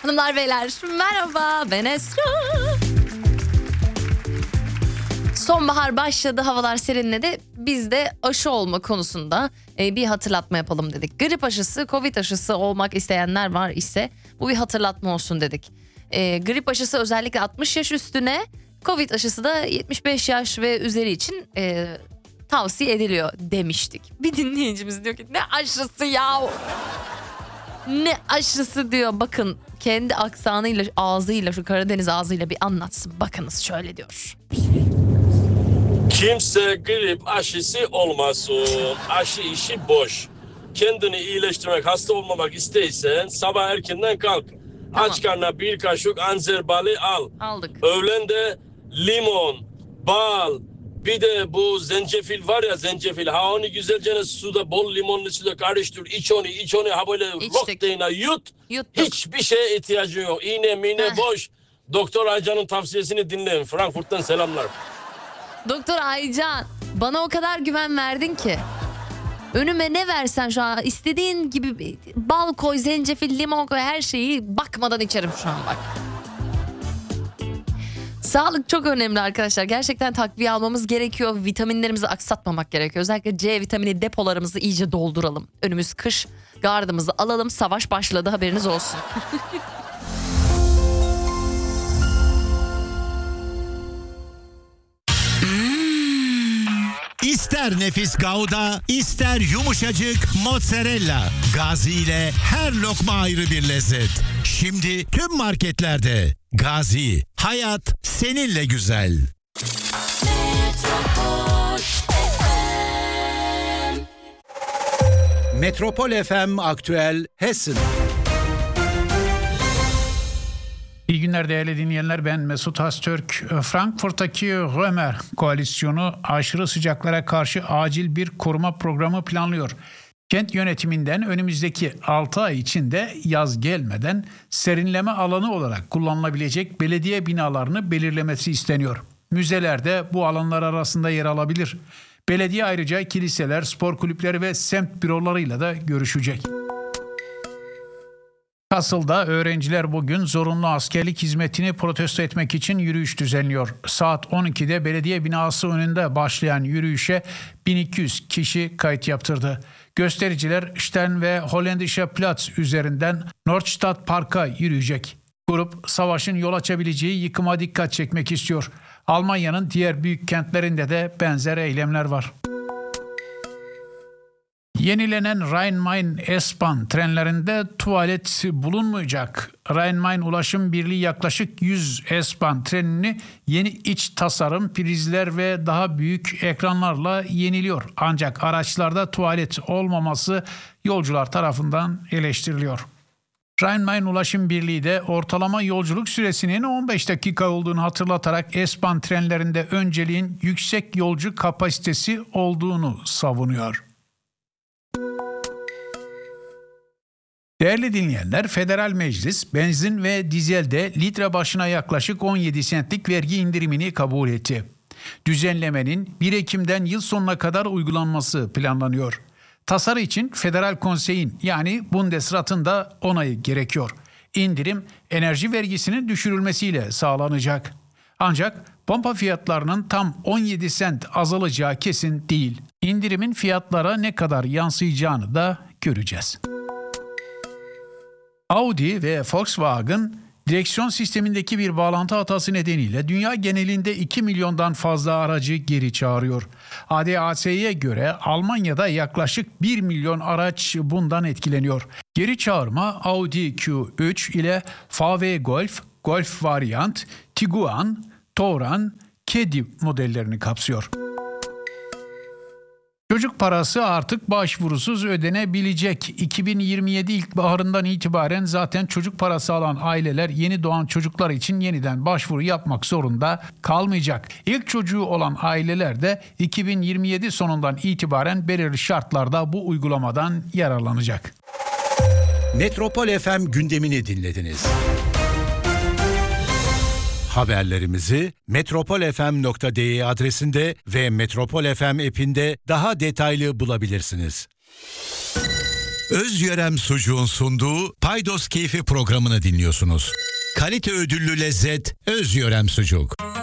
Hanımlar beyler merhaba, ben Esra. Sonbahar başladı, havalar serinledi. Biz de aşı olma konusunda bir hatırlatma yapalım dedik. Grip aşısı, Covid aşısı olmak isteyenler var ise bu bir hatırlatma olsun dedik. Grip aşısı özellikle 60 yaş üstüne, Covid aşısı da 75 yaş ve üzeri için tavsiye ediliyor demiştik. Bir dinleyicimiz diyor ki ne aşısı ya? Ne aşısı diyor. Bakın kendi aksanıyla, ağzıyla, şu Karadeniz ağzıyla bir anlatsın. Bakınız şöyle diyor. Kimse grip aşısı olmasın. Aşı işi boş. Kendini iyileştirmek, hasta olmamak isteysen sabah erkenden kalk. Tamam. Aç karnına bir kaşık anzer balı al. Aldık. Öğlen de limon, bal, bir de bu zencefil var ya, zencefil. Ha onu güzelce suda, bol limonlu suda karıştır. İç onu ha böyle rock deyine yut. Yuttuk. Hiçbir şeye ihtiyacın yok. İğne mine boş. Doktor Aycan'ın tavsiyesini dinleyin. Frankfurt'tan selamlar. Doktor Aycan, bana o kadar güven verdin ki. Önüme ne versen şu an istediğin gibi bal koy, zencefil, limon koy, her şeyi bakmadan içerim şu an bak. Sağlık çok önemli arkadaşlar. Gerçekten takviye almamız gerekiyor. Vitaminlerimizi aksatmamak gerekiyor. Özellikle C vitamini depolarımızı iyice dolduralım. Önümüz kış, gardımızı alalım. Savaş başladı, haberiniz olsun. İster nefis Gouda, ister yumuşacık mozzarella. Gazi ile her lokma ayrı bir lezzet. Şimdi tüm marketlerde. Gazi, hayat seninle güzel. Metropol FM Aktüel Hessen. İyi günler değerli dinleyenler, ben Mesut Öztürk. Frankfurt'taki Römer koalisyonu aşırı sıcaklara karşı acil bir koruma programı planlıyor. Kent yönetiminden önümüzdeki 6 ay içinde yaz gelmeden serinleme alanı olarak kullanılabilecek belediye binalarını belirlemesi isteniyor. Müzeler de bu alanlar arasında yer alabilir. Belediye ayrıca kiliseler, spor kulüpleri ve semt bürolarıyla da görüşecek. Kasıl'da öğrenciler bugün zorunlu askerlik hizmetini protesto etmek için yürüyüş düzenliyor. Saat 12'de belediye binası önünde başlayan yürüyüşe 1200 kişi kayıt yaptırdı. Göstericiler Stern ve Holländische Platz üzerinden Nordstadt Park'a yürüyecek. Grup savaşın yol açabileceği yıkıma dikkat çekmek istiyor. Almanya'nın diğer büyük kentlerinde de benzer eylemler var. Yenilenen Rhein-Main S-Bahn trenlerinde tuvalet bulunmayacak. Rhein-Main Ulaşım Birliği yaklaşık 100 S-Bahn trenini yeni iç tasarım, prizler ve daha büyük ekranlarla yeniliyor. Ancak araçlarda tuvalet olmaması yolcular tarafından eleştiriliyor. Rhein-Main Ulaşım Birliği de ortalama yolculuk süresinin 15 dakika olduğunu hatırlatarak S-Bahn trenlerinde önceliğin yüksek yolcu kapasitesi olduğunu savunuyor. Değerli dinleyenler, Federal Meclis benzin ve dizelde litre başına yaklaşık 17 centlik vergi indirimini kabul etti. Düzenlemenin 1 Ekim'den yıl sonuna kadar uygulanması planlanıyor. Tasarı için Federal Konsey'in yani Bundesrat'ın da onayı gerekiyor. İndirim enerji vergisinin düşürülmesiyle sağlanacak. Ancak pompa fiyatlarının tam 17 sent azalacağı kesin değil. İndirimin fiyatlara ne kadar yansıyacağını da göreceğiz. Audi ve Volkswagen direksiyon sistemindeki bir bağlantı hatası nedeniyle dünya genelinde 2 milyondan fazla aracı geri çağırıyor. ADAC'ye göre Almanya'da yaklaşık 1 milyon araç bundan etkileniyor. Geri çağırma Audi Q3 ile VW Golf, Golf Variant, Tiguan, Touran, Caddy modellerini kapsıyor. Çocuk parası artık başvurusuz ödenebilecek. 2027 ilkbaharından itibaren zaten çocuk parası alan aileler yeni doğan çocuklar için yeniden başvuru yapmak zorunda kalmayacak. İlk çocuğu olan aileler de 2027 sonundan itibaren belirli şartlarda bu uygulamadan yararlanacak. Metropol FM gündemini dinlediniz. Haberlerimizi metropolfm.de adresinde ve Metropol FM app'inde daha detaylı bulabilirsiniz. Özyörem Sucuğun sunduğu Paydos Keyfi programını dinliyorsunuz. Kalite ödüllü lezzet Özyörem Sucuk.